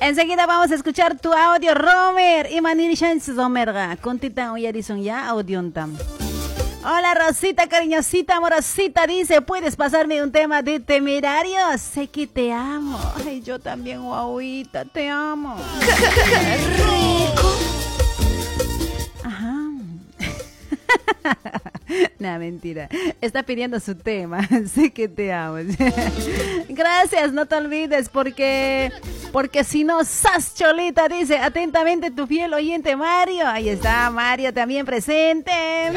Enseguida vamos a escuchar tu audio, Romer. Y Manirishan Zomerga. Contita Oyarison ya, audiontam. Hola Rosita, cariñosita, amorosita, dice, ¿puedes pasarme un tema de Temerario? Sé que te amo. Ay, yo también, guauita, te amo. ¡Qué rico! Ajá. No, mentira. Está pidiendo su tema. Sé que te amo. Gracias, no te olvides porque si no, sas cholita, dice, atentamente tu fiel oyente Mario. Ahí está, Mario también presente.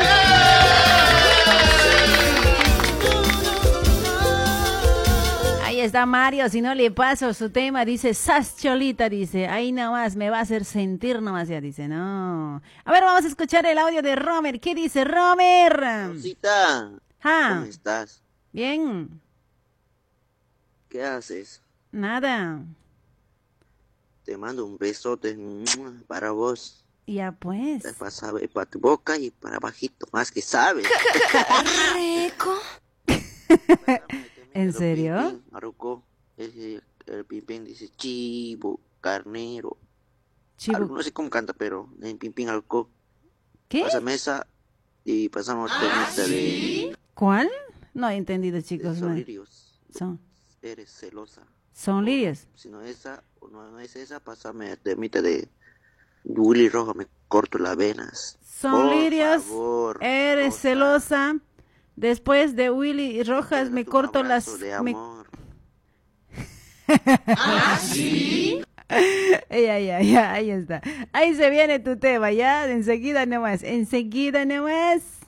Ahí está Mario, si no le paso su tema, dice, sas cholita, dice, ahí nomás me va a hacer sentir nomás, ya dice, no. A ver, vamos a escuchar el audio de Romer. ¿Qué dice Romer? Rosita, ¿cómo estás? Bien. ¿Qué haces? Nada. Te mando un besote para vos. Ya pues. Para tu boca y para bajito, más que sabes. Rico. ¿En serio? Maruco, el Pimpín dice chivo, carnero. Chivo. No sé cómo canta, pero en Pimpín alco. ¿Qué? Pásame esa y pasamos temita de... ¿Cuál? No he entendido, chicos. Son lirios. Son. Eres celosa. ¿Son lirios? Si no esa, o no es esa, pásame temita de Willy Rojo, me corto las venas. Son por lirios. Favor, eres Rosa. Celosa. Después de Willy Rojas me corto las... De amor. ¿Sí? Ya, ahí está. Ahí se viene tu tema, ya, enseguida nomás.